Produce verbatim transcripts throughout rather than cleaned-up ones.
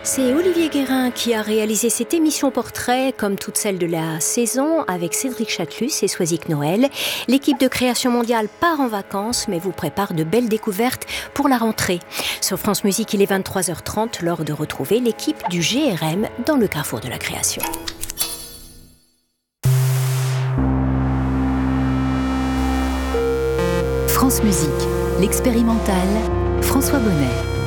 C'est Olivier Guérin qui a réalisé cette émission portrait, comme toutes celles de la saison, avec Cédric Chatelus et Soisic Noël. L'équipe de Création Mondiale part en vacances, mais vous prépare de belles découvertes pour la rentrée. Sur France Musique, il est vingt-trois heures trente, l'heure de retrouver l'équipe du G R M dans le carrefour de la création. France Musique, l'expérimental, François Bonnet.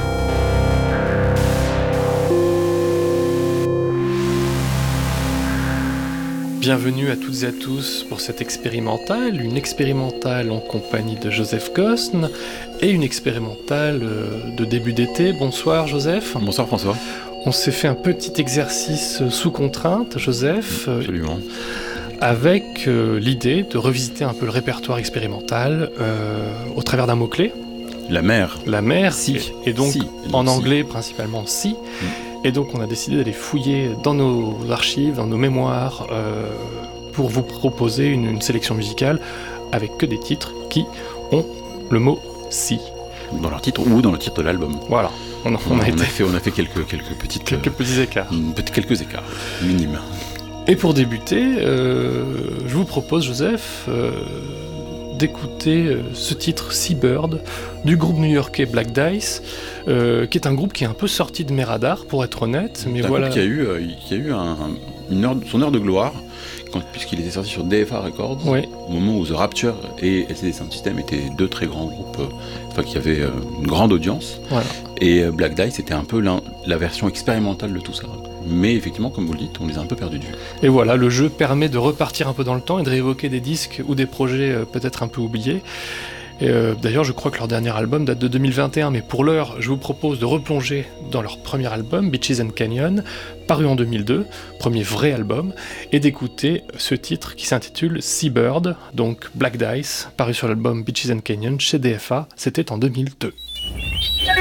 Bienvenue à toutes et à tous pour cette expérimentale, une expérimentale en compagnie de Joseph Cosne et une expérimentale de début d'été. Bonsoir Joseph. Bonsoir François. On s'est fait un petit exercice sous contrainte, Joseph. Absolument. Avec euh, l'idée de revisiter un peu le répertoire expérimental euh, au travers d'un mot-clé. La mer. La mer, si. Et, et donc, si. Et donc en si. anglais principalement si. Mm. Et donc on a décidé d'aller fouiller dans nos archives, dans nos mémoires, euh, pour vous proposer une, une sélection musicale avec que des titres qui ont le mot si. Dans leur titre ou dans le titre de l'album. Voilà. On, on, on, a, a, été... a fait, on a fait quelques, quelques petites... Quelques euh, petits écarts. Quelques écarts, minimes. Et pour débuter, euh, je vous propose, Joseph, euh, d'écouter euh, ce titre Seabird du groupe new-yorkais Black Dice, euh, qui est un groupe qui est un peu sorti de mes radars, pour être honnête. Mais c'est un voilà. groupe qui a eu, euh, qui a eu un, un, une heure, son heure de gloire, quand, puisqu'il était sorti sur D F A Records, oui. Au moment où The Rapture et L C D Sound System étaient deux très grands groupes, euh, enfin qui avaient euh, une grande audience. Voilà. Et euh, Black Dice était un peu la, la version expérimentale de tout ça. Mais effectivement, comme vous le dites, on les a un peu perdus de vue. Et voilà, le jeu permet de repartir un peu dans le temps et de réévoquer des disques ou des projets euh, peut-être un peu oubliés. Et euh, d'ailleurs, je crois que leur dernier album date de deux mille vingt et un, mais pour l'heure, je vous propose de replonger dans leur premier album, Beaches and Canyon, paru en deux mille deux, premier vrai album, et d'écouter ce titre qui s'intitule Seabird, donc Black Dice, paru sur l'album Beaches and Canyon chez D F A, c'était en deux mille deux.